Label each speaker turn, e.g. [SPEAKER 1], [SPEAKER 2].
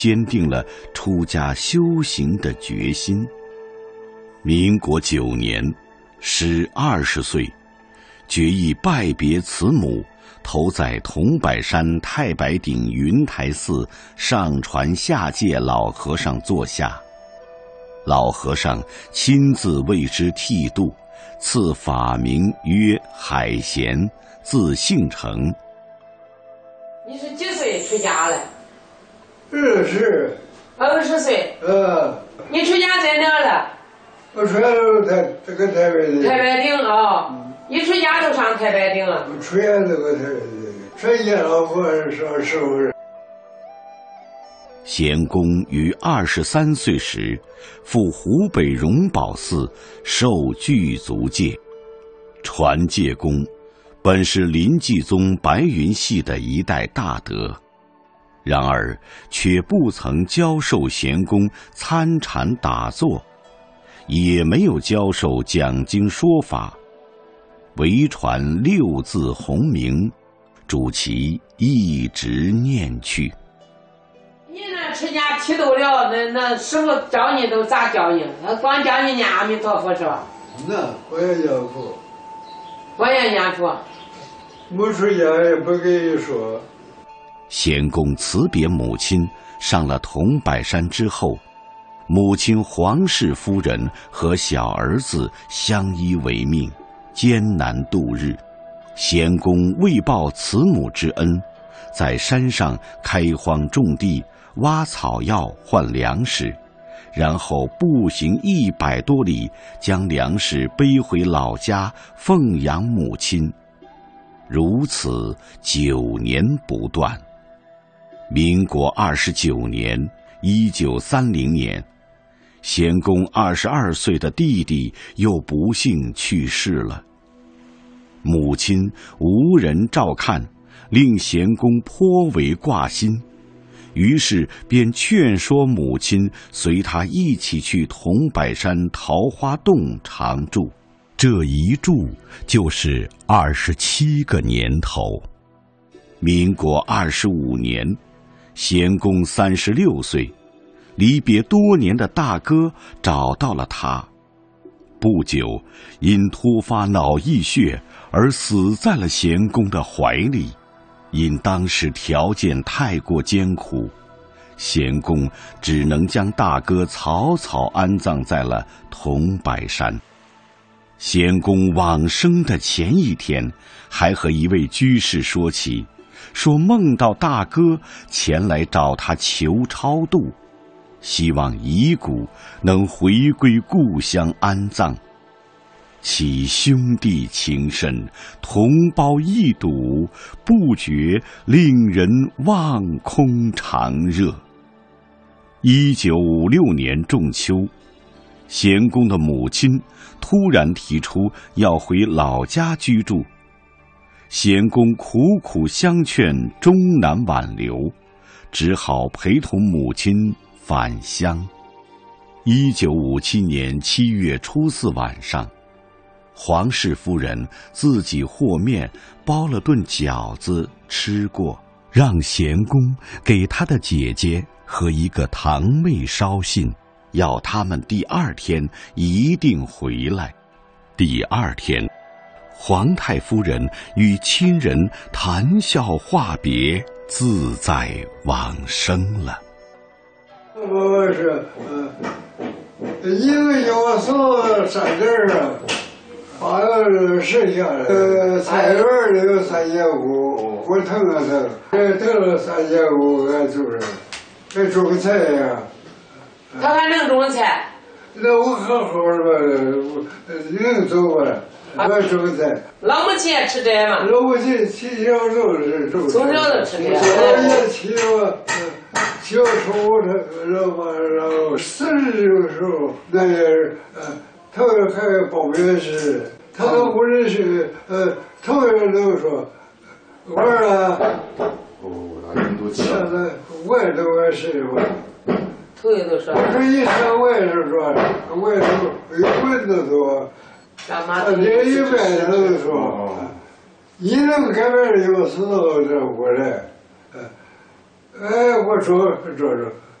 [SPEAKER 1] 坚定了出家修行的决心。民国9年，时20岁，决意拜别慈母，投在桐柏山太白顶云台寺上传下界老和尚座下。老和尚亲自为之剃度，赐法名曰海贤，字姓成。
[SPEAKER 2] 你是几岁出家了
[SPEAKER 3] ？20。
[SPEAKER 2] 20岁。你出家在哪了？
[SPEAKER 3] 我出家都这个太白顶。
[SPEAKER 2] 太白顶啊！一出家就上太白顶了。
[SPEAKER 3] 我出家这个太白顶，出家老和尚时候。
[SPEAKER 1] 贤公于23岁时，赴湖北荣宝寺受具足戒。传戒公本是临济宗白云系的一代大德，然而却不曾教授贤公参禅打坐，也没有教授讲经说法，唯传6字洪名，主其一直念去。
[SPEAKER 2] 你那出家剃度了，那师傅教你都咋教你？光教你念阿弥陀佛是吧？
[SPEAKER 3] 那我也念佛，
[SPEAKER 2] 我也念佛。
[SPEAKER 3] 没出家也不跟你说。
[SPEAKER 1] 贤公辞别母亲，上了桐柏山之后，母亲黄氏夫人和小儿子相依为命，艰难度日。贤公为报慈母之恩，在山上开荒种地，挖草药换粮食，然后步行100多里，将粮食背回老家奉养母亲。如此9年不断。民国29年，1930年，贤公22岁的弟弟又不幸去世了。母亲无人照看，令贤公颇为挂心，于是便劝说母亲随他一起去桐柏山桃花洞常住。这一住就是27个年头。民国25年，贤公36岁，离别多年的大哥找到了他。不久，因突发脑溢血而死在了贤公的怀里。因当时条件太过艰苦，贤公只能将大哥草草安葬在了桐柏山。贤公往生的前一天，还和一位居士说起，说梦到大哥前来找他求超度，希望遗骨能回归故乡安葬。其兄弟情深，同胞一睹，不觉令人望空长热。1956年仲秋，贤公的母亲突然提出要回老家居住，贤公苦苦相劝，终难挽留，只好陪同母亲返乡。1957年7月初4晚上，黄氏夫人自己和面包了顿饺子吃过，让贤公给他的姐姐和一个堂妹捎信，要他们第2天一定回来。第2天，皇太夫人与亲人谈笑话别，自在往生了。
[SPEAKER 3] 我是一个要送3字啊，8个剩下的菜园里有3500，我腾了腾了3500，俺就是还种菜呀。
[SPEAKER 2] 他还能种菜？
[SPEAKER 3] 那我好好的吧，能种吧？我种菜。
[SPEAKER 2] 老母亲也吃这嘛？
[SPEAKER 3] 老母亲从小就是种菜。
[SPEAKER 2] 从小就吃这。
[SPEAKER 3] 我也骑小宠然后40的时候，那也是头还报名时，他都不认识，头一个都说玩啊。现在外头也是我。
[SPEAKER 2] 头一都说。
[SPEAKER 3] 我说一上外头说，外头有蚊子多，连一外头都说，你能改变有时候这我来， 哎，我说。